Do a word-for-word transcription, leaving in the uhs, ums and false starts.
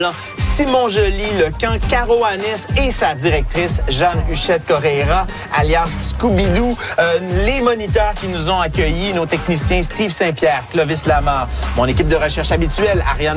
Simon Joly, le camp Caro Anis et sa directrice Jeanne Huchette Correira, alias Scooby-Doo, euh, les moniteurs qui nous ont accueillis, nos techniciens Steve Saint-Pierre, Clovis Lamar, mon équipe de recherche habituelle, Ariane